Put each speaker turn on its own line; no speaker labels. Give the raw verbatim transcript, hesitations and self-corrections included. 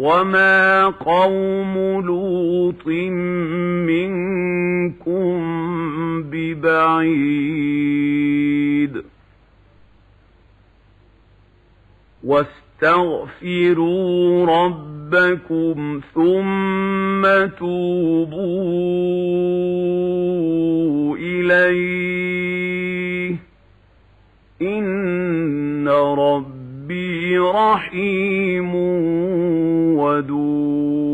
وما قوم لوط منكم ببعيد واستغفروا ربكم ثم توبوا إليه إن ربي رحيم ودود.